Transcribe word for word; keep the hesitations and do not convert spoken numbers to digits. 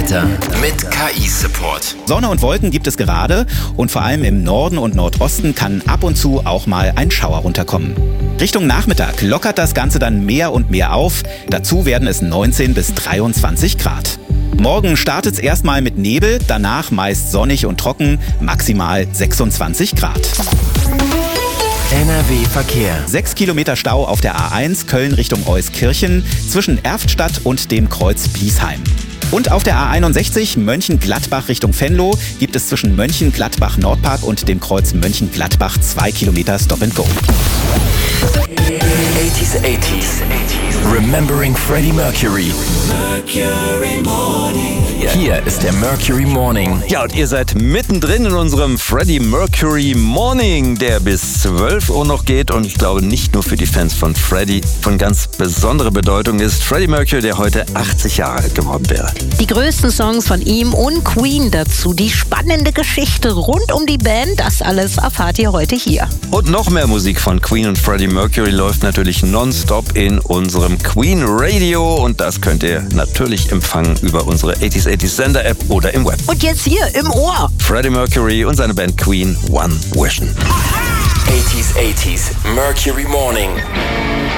Wetter mit K I-Support. Sonne und Wolken gibt es gerade und vor allem im Norden und Nordosten kann ab und zu auch mal ein Schauer runterkommen. Richtung Nachmittag lockert das Ganze dann mehr und mehr auf. Dazu werden es neunzehn bis dreiundzwanzig Grad. Morgen startet es erstmal mit Nebel, danach meist sonnig und trocken, maximal sechsundzwanzig Grad. N R W-Verkehr. Sechs Kilometer Stau auf der A eins Köln Richtung Euskirchen zwischen Erftstadt und dem Kreuz Biesheim. Und auf der A einundsechzig Mönchengladbach Richtung Venlo gibt es zwischen Mönchengladbach-Nordpark und dem Kreuz Mönchengladbach zwei Kilometer Stop and Go. eighties, eighties. Remembering Freddie Mercury. Mercury Morning. Hier ist der Mercury Morning. Ja, und ihr seid mittendrin in unserem Freddie Mercury Morning, der bis zwölf Uhr noch geht. Und ich glaube, nicht nur für die Fans von Freddie von ganz besonderer Bedeutung ist Freddie Mercury, der heute achtzig Jahre alt geworden wäre. Die größten Songs von ihm und Queen dazu, die spannende Geschichte rund um die Band, das alles erfahrt ihr heute hier. Und noch mehr Musik von Queen und Freddie Mercury läuft natürlich nonstop in unserem Queen Radio. Und das könnt ihr natürlich empfangen über unsere eighties eighties Sender-App oder im Web. Und jetzt hier im Ohr. Freddie Mercury und seine Band Queen, One Vision. eighties, eighties. Mercury Morning.